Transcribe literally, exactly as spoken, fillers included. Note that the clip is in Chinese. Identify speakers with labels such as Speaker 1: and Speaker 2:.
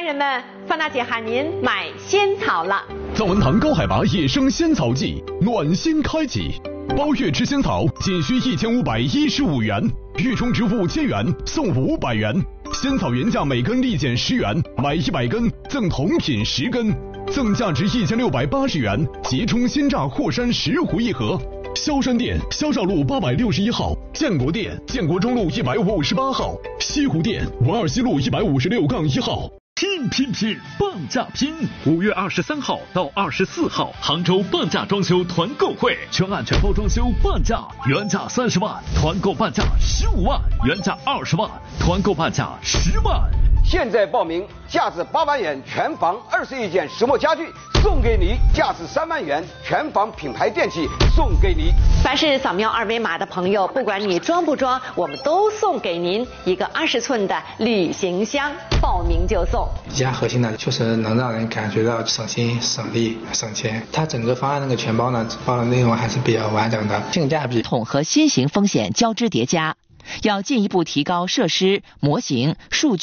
Speaker 1: 人们，范大姐喊您买仙草了。
Speaker 2: 藏文堂高海拔野生仙草季暖心开启，包月吃仙草仅需一千五百一十五元，育虫植物千元送五百元，仙草原价每根立减十元，买一百根赠同品十根，赠价值一千六百八十元节冲鲜榨霍山石斛一盒。萧山店萧兆路八百六十一号，建国店建国中路一百五十八号，西湖店文二西路一百五十六杠一号。
Speaker 3: 拼拼拼，半价拼！五月二十三号到二十四号，杭州半价装修团购会，全案全包装修半价，原价三十万，团购半价十五万，原价二十万，团购半价十万。
Speaker 4: 现在报名，价值八万元全房二十一件石墨家具送给你，价值三万元全房品牌电器送给你。
Speaker 1: 凡是扫描二维码的朋友，不管你装不装，我们都送给您一个二十寸的旅行箱，报名就送。
Speaker 5: 宜家核心呢，确实能让人感觉到省心、省力、省钱。它整个方案那个全包呢，包的内容还是比较完整的，性价比。
Speaker 6: 统和新型风险交织叠加，要进一步提高设施、模型、数据。